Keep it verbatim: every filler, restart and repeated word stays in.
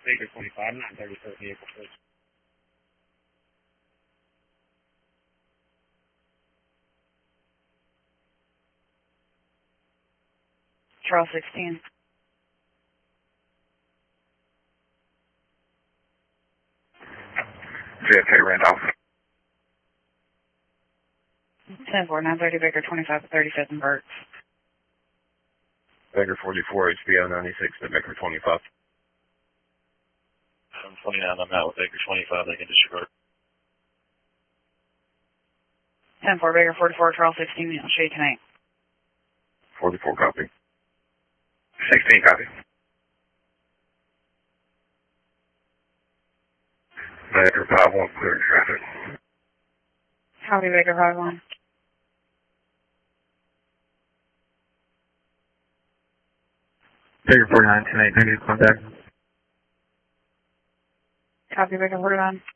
Baker twenty-five, nine thirty-four vehicle, please. Charles sixteen. J F K Randolph. ten four, nine thirty Baker twenty-five, thirty-fifth and Burks. Baker forty-four, H B O ninety-six to Baker twenty-five. I'm twenty-nine, I'm out with Baker twenty-five, they can disregard. ten four Baker forty-four, Charles sixteen, I'll show you tonight. forty-four copy. sixteen copy. Baker five one, clear traffic. Copy Baker five one. Baker forty-nine, ten eight, negative contact. Copy Baker forty-nine.